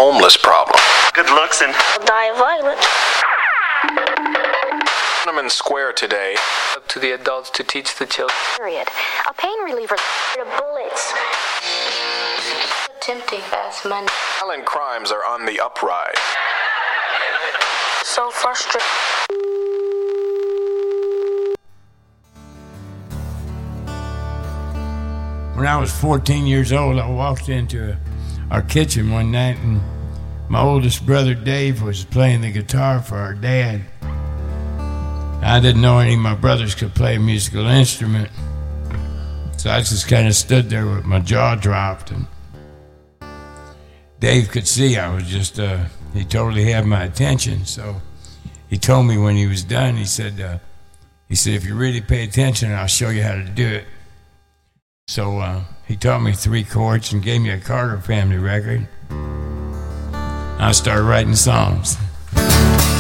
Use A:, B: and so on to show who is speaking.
A: homeless problem.
B: Good looks and
C: die violent.
A: Tiananmen Square today.
D: Up to the adults to teach the children.
C: Period. A pain reliever. The bullets.
E: Tempting fast money.
A: Violent crimes are on the uprise.
C: So frustrated.
F: When I was 14 years old, I walked into our kitchen one night, and my oldest brother Dave was playing the guitar for our dad. I didn't know any of my brothers could play a musical instrument, so I just kind of stood there with my jaw dropped, and Dave could see I was just, he totally had my attention, so he told me when he was done, he said, if you really pay attention, I'll show you how to do it. So he taught me 3 chords and gave me a Carter Family record. I started writing songs.